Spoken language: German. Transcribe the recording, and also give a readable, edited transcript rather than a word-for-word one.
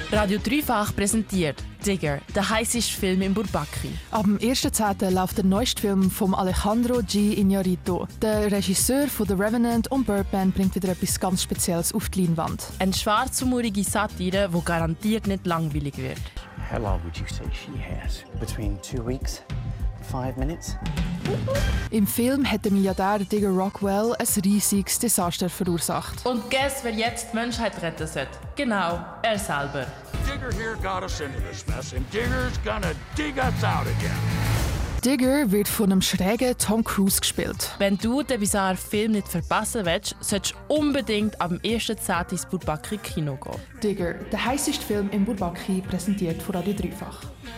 Radio Dreifach präsentiert Digger, der heißeste Film in Bourbaki. Ab dem 1.10. läuft der neueste Film von Alejandro G. Iñárritu. Der Regisseur von The Revenant und Birdman bringt wieder etwas ganz Spezielles auf die Leinwand. Eine schwarzhumorige Satire, die garantiert nicht langweilig wird. How long would you say she has? Between 2 weeks and 5 minutes? Im Film hat der Milliardär Digger Rockwell ein riesiges Desaster verursacht. Und guess, wer jetzt die Menschheit retten sollte? Genau, er selber. Digger here got us into this mess, and Digger's gonna dig us out again. Digger wird von einem schrägen Tom Cruise gespielt. Wenn du den bizarren Film nicht verpassen willst, solltest du unbedingt am 1.10. ins Bourbaki Kino gehen. Digger, der heißeste Film in Bourbaki, präsentiert von Radio Dreifach.